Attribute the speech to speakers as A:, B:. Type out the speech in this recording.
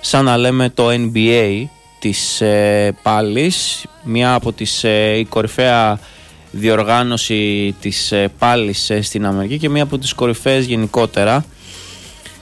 A: σαν να λέμε το NBA της πάλης, μια από τις η κορυφαία διοργάνωση της πάλης στην Αμερική και μια από τις κορυφαίες γενικότερα.